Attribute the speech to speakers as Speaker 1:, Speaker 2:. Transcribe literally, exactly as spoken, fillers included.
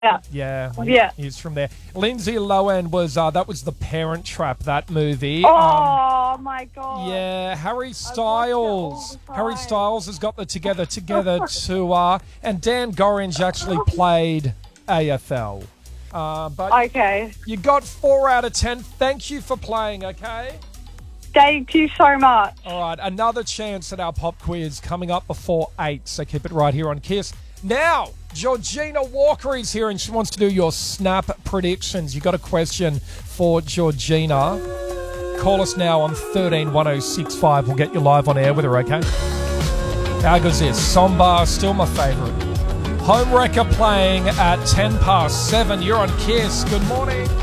Speaker 1: Yeah.
Speaker 2: Yeah, he-
Speaker 1: Yeah.
Speaker 2: he's from there. Lindsay Lohan was, uh, that was The Parent Trap, that movie.
Speaker 1: Oh,
Speaker 2: Um,
Speaker 1: my God.
Speaker 2: yeah, Harry
Speaker 1: all
Speaker 2: Styles.
Speaker 1: the
Speaker 2: Harry
Speaker 1: time.
Speaker 2: Styles has got the Together Together tour, and Dan Gorringe actually played A F L. Uh, but
Speaker 1: Okay.
Speaker 2: you got four out of ten. Thank you for playing, okay?
Speaker 1: Thank you so much.
Speaker 2: All right, another chance at our pop quiz coming up before eight, so keep it right here on Kiss. Now, Georgina Walker is here and she wants to do your snap predictions. You got a question for Georgina? Call us now on thirteen one oh six five. We'll get you live on air with her, okay? How goes this? Sombar, still my favourite. Home Wrecker playing at ten past seven. You're on Kiss. Good morning.